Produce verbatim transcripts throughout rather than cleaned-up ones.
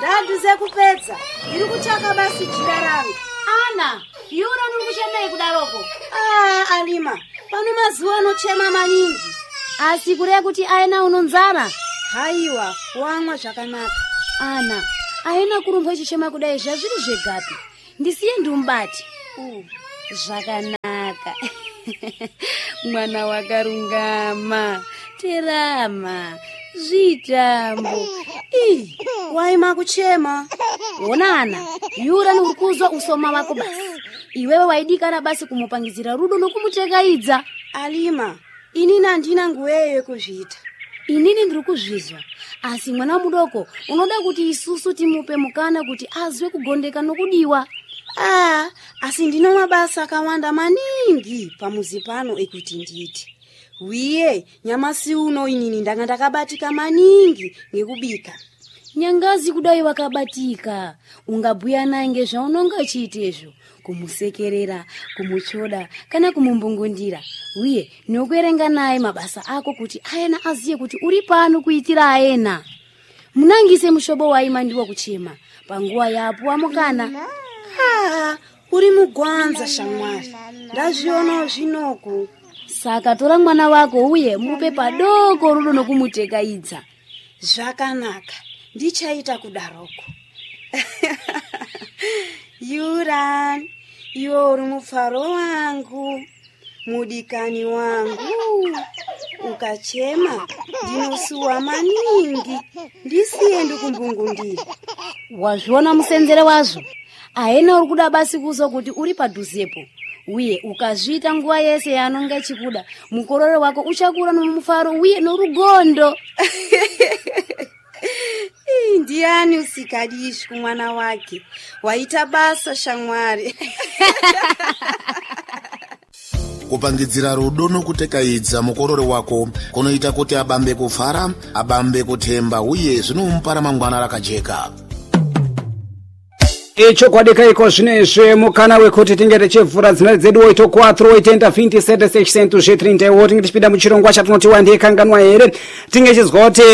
Ndaduze kupedza. Iri kuchaka basi jira rangu. Ana, Yura uri kuchemei kudaroko? Ah, Alima, pano mazuva anochema maningi. Asi kure kuti aina unonzara? Haiwa, wamwa zvakanaka. Ana, aina kurumba chichema kudai zvazviri zvegapi. Ndisiye ndiumbati. Uh, zvakanaka. Mwana wakarungama, terama, zvitambo. Ii, waima kuchema. Ona Ana, Yura uri kuzwa usoma wako basi. Iwewe waidikana basi kumupangizira rudo nokumuchekaidza. Alima, inini handina nguweyo kuzviita. Inini ndiri kuzvizwa. Asi mwana mudoko unoda kuti isusu timupe mukana kuti azwe kugondeka nokudiwa. Ah, asi ndino mabasa akawanda maningi pamuzi pano ekuti nditi. Wiye, nyamasi uno inini ndanga ndakabatika maningi ngekubika. Nyangazi kudai wakabatika. Ungabhuya naye ngezvaunonga chiitezvo. Kumusekerera, kumuchoda, kana kumumbungundira. Wiye, nokuerenga naye mabasa ako kuti aena aziye kuti uri pano kuitira aena. Munangise mushobo waima ndiwo kuchema. Panguwa yapo wamukana. Ah, uri mugwanza shamwari. Ndazviona zvinoku. Saka tora mwana wako uye mupe padoko rudo nokumutekaidza. Zvakanaka. Ndichaita kudaroko. Yura, iwe uri mupfaro wangu, mudikani wangu. Ukachema, ndinosuwa maningi. Ndisiye ndikumbungundira. Wazviona musenzere wazvo? Aena uri kuda basi kuzo kuti uri padhuzepo. Uye ukazvita nguwa yese yanonga chikuda, mukororo wako uchakura nomufaro uye norugondo. Ndiani usikadishi kumwana wake. Waita basa shamwari. Kupangidzira rudo nokutekaidza mukororo wako kunoita kuti abambe kufara, abambe kutemba uye zvinomupa ramangwana rakajeka. Icho kwadika iko zvinezve mukana wekuti tinge tichivhura dzina dzedu oito quatro oitenta vinte e sete seiscentos e trinta tinge tichipinda muchirongwa chatinoti wandikanganwa here tinge chizwa kuti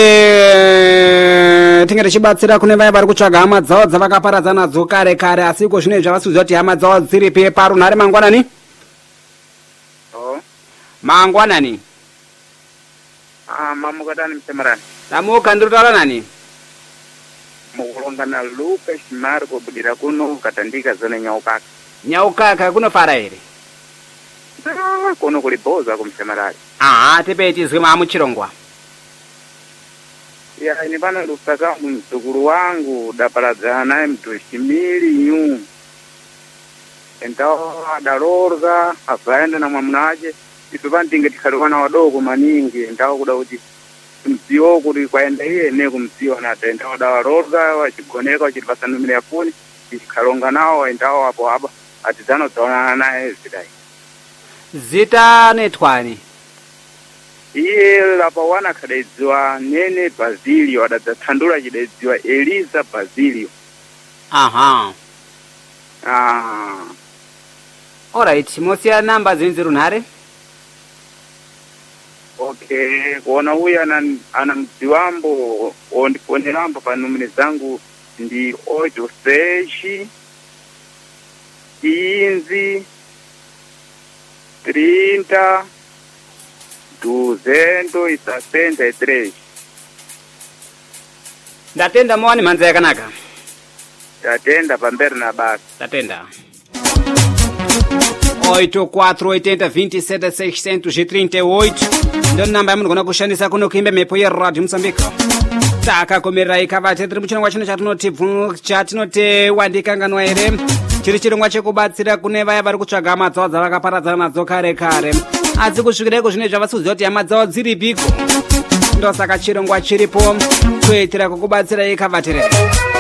tinge tichibatsira kune vaya vari kutsvaga hama dzavo dzavakaparadza nadzo kare kare asi iko zvinezve havasiuziva kuti hama dzavo dziripi parunhare mangwanani. Oh. Mangwanani. Ah, mamukatani msemarani. Tamuka ndinotaura nani? Mukulongana Lucas Marco budira kuno katandika zone Nyaukaka. Nyaukaka kunofara here? Ah, kuno kuliboza kumsemarani. Ah, tepe tizwe mwa muchirongwa. Ya, ini bana lusaka mzukuru wangu daparadza naye mtushimili nyu. Entao adalorza akaenda na mwamunaje. Isu bantinge tikhaluwana wadogo maningi entao kuda kuti mziyo kuti kwaenda iye ne kumziyo na tenda wadawa roza wachigoneka wachipasana ya funi ikhalonga nawo endawo apo aba atizano tsaona naye zidai zita netwani iye lapa wana khadedziwa Nene Basilio adathandula chidedziwa Eliza Basilio. Aha. Ah. Alright, mosia namba zinzirunhare. Okay, kuona huyu ana ana mziwambo ondiponerambo pa numene zangu ndi oito seis quinze trinta duzentos e sessenta e três. Ndatenda mwani manza yakanaka. Ndatenda pamberi na basi. Ndatenda. oito quatro oitenta vinte e sete seiscentos e trinta e oito ndo namba yamunogona kushandisa kuno kuimba mhepo yeradhi Mozambique. Takakomerai kavate tiri muchirongwa chino chatinoti chatinoti wandikanganwa here chiri chirongwa chekubatsira kune vaya vari kutsvaga hama dzavo dzavakaparadzana nadzo kare kare asi kusvikireko zvine zvavasiuziva kuti hama dzavo dziripiko ndosaka chirongwa chiripo kuitira kukubatsirai kavaterera.